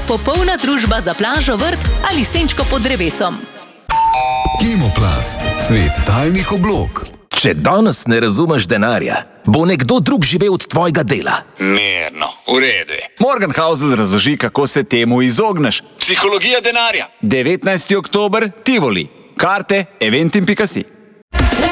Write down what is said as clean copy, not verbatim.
popolna družba za plažo, vrt ali senčko pod drevesom. Kemoplast, svet talnih oblog. Če danes ne razumeš denarja, bo nekdo drug živel od tvojega dela. Mirno, v redu. Morgenhausl razloži, kako se temu izogneš. Psihologija denarja. 19. oktober, Tivoli. Karte eventim.si.